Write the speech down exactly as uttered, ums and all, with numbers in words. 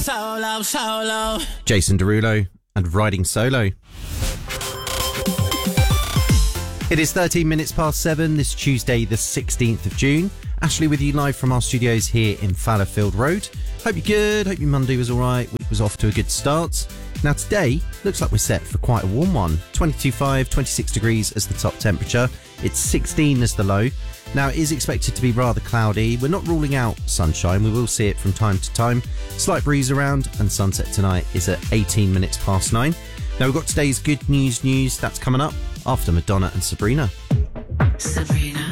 Solo, solo. Jason Derulo and Riding Solo. It is thirteen minutes past seven this Tuesday the sixteenth of June. Ashley with you live from our studios here in Fallowfield Road. Hope you're good, hope your Monday was alright, week was off to a good start. Now today, looks like we're set for quite a warm one. twenty-two point five, twenty-six degrees as the top temperature. It's sixteen as the low. Now it is expected to be rather cloudy. We're not ruling out sunshine, we will see it from time to time. Slight breeze around and sunset tonight is at eighteen minutes past nine. Now we've got today's good news news, that's coming up after Madonna and Sabrina. Sabrina.